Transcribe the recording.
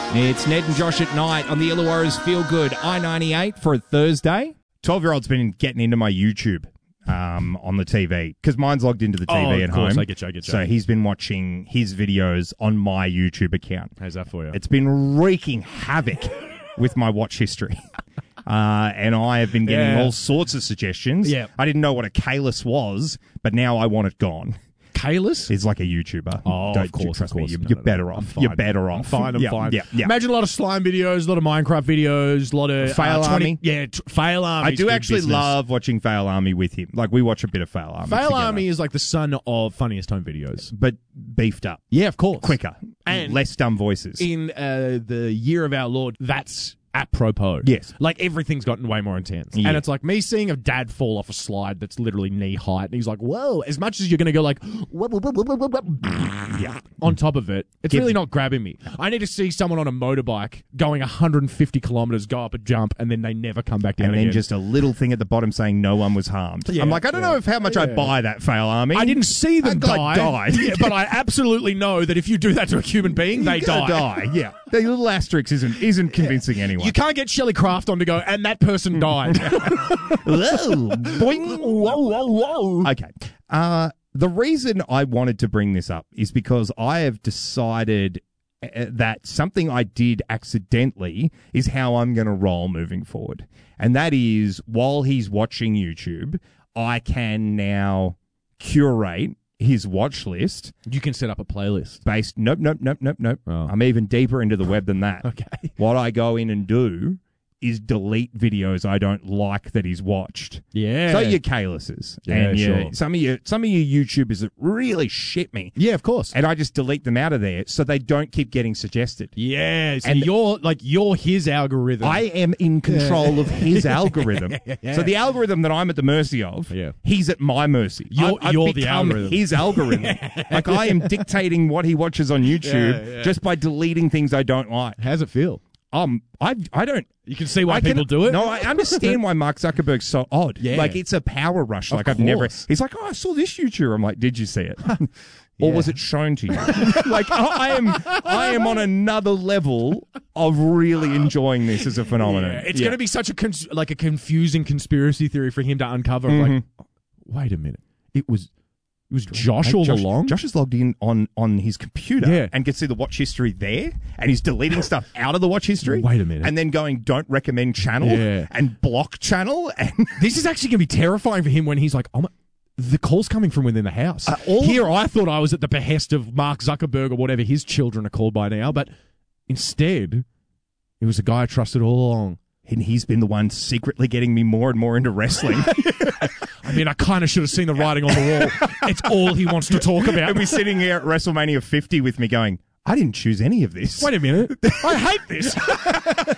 It's Ned and Josh at night on the Illawarra's Feel Good I-98 for a Thursday. 12-year-old's been getting into my YouTube on the TV because mine's logged into the TV at home. I get you. So he's been watching his videos on my YouTube account. How's that for you? It's been wreaking havoc with my watch history. And I have been getting all sorts of suggestions. Yeah. I didn't know what a Kalis was, but now I want it gone. Kalis? He's like a YouTuber. Oh, Don't of course, trust me. of course. You're better off. You're better off. I'm fine. Yeah. Imagine a lot of slime videos, a lot of Minecraft videos, a lot of Fail Army. Yeah, Fail Army. I do actually love watching Fail Army with him. Like, we watch a bit of Fail Army Fail together. Army is like the son of Funniest Home Videos. But beefed up. Yeah, of course. Quicker. And less dumb voices. In the year of our Lord, that's apropos. Yes. Like, everything's gotten way more intense. Yeah. And it's like me seeing a dad fall off a slide that's literally knee height, and he's like, whoa, as much as you're going to go like, yeah. on top of it, it's really not grabbing me. I need to see someone on a motorbike going 150 kilometers, go up a jump, and then they never come back down And then again. just a little thing at the bottom saying no one was harmed. Yeah, I'm like, I don't know how much I buy that Fail Army. I didn't see them That guy die. died. Yeah, but I absolutely know that if you do that to a human being, they You're gonna die. Yeah. The little asterisk isn't convincing anyone. You can't get Shelley Craft on to go, and that person died. Whoa. Boing. Whoa. Okay. The reason I wanted to bring this up is because I have decided that something I did accidentally is how I'm going to roll moving forward. And that is, while he's watching YouTube, I can now curate his watch list. You can set up a playlist. Based, nope. Oh. I'm even deeper into the web than that. Okay. What I go in and do is delete videos I don't like that he's watched. Yeah. So your Kalises. Yeah, and sure. some of your YouTubers that really shit me. Yeah, of course. And I just delete them out of there so they don't keep getting suggested. Yeah. So And you're his algorithm. I am in control of his algorithm. Yeah. So the algorithm that I'm at the mercy of, he's at my mercy. You're I've the become algorithm. his algorithm. Like, I am dictating what he watches on YouTube just by deleting things I don't like. How's it feel? I don't. You can see why people do it? No, I understand why Mark Zuckerberg's so odd. Yeah. Like, it's a power rush. Like, Of I've never. course. He's like, oh, I saw this YouTuber. I'm like, did you see it? Or was it shown to you? Like, I am on another level of really enjoying this as a phenomenon. Yeah. It's going to be such a confusing conspiracy theory for him to uncover. Like, wait a minute. It was Josh all along? Josh is logged in on his computer Yeah. and can see the watch history there, and he's deleting stuff out of the watch history. Wait a minute. And then going, don't recommend channel and block channel. And This is actually going to be terrifying for him when he's like, oh my, the call's coming from within the house. Here, I thought I was at the behest of Mark Zuckerberg or whatever his children are called by now, but instead, it was a guy I trusted all along. And he's been the one secretly getting me more and more into wrestling. I mean, I kind of should have seen the writing on the wall. It's all he wants to talk about. He'll be sitting here at WrestleMania 50 with me going, I didn't choose any of this. Wait a minute. I hate this.